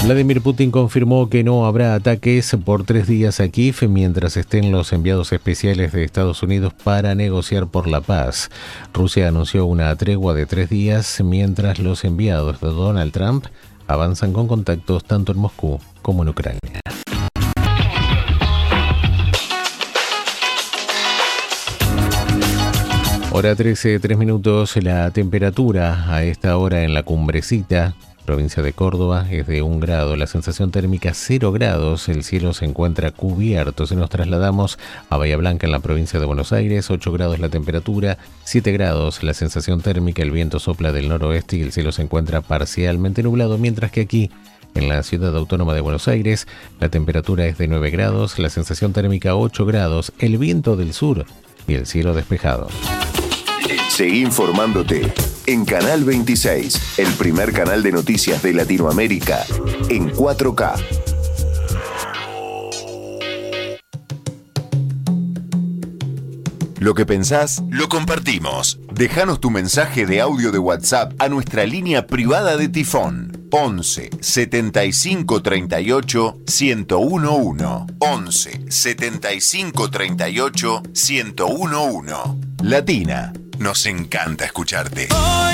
Vladimir Putin confirmó que no habrá ataques por 3 días a Kiev mientras estén los enviados especiales de Estados Unidos para negociar por la paz. Rusia anunció una tregua de 3 días mientras los enviados de Donald Trump avanzan con contactos tanto en Moscú como en Ucrania. Hora 13, 3 minutos. La temperatura a esta hora en la Cumbrecita, provincia de Córdoba, es de 1 grado. La sensación térmica 0 grados. El cielo se encuentra cubierto. Si nos trasladamos a Bahía Blanca, en la provincia de Buenos Aires, 8 grados la temperatura, 7 grados la sensación térmica. El viento sopla del noroeste y el cielo se encuentra parcialmente nublado, mientras que aquí, en la ciudad autónoma de Buenos Aires, la temperatura es de 9 grados, la sensación térmica 8 grados, el viento del sur y el cielo despejado. Seguí informándote en Canal 26, el primer canal de noticias de Latinoamérica, en 4K. Lo que pensás, lo compartimos. Déjanos tu mensaje de audio de WhatsApp a nuestra línea privada de Tifón. 11 75 38 1011. 11 75 38 1011. Latina. Nos encanta escucharte.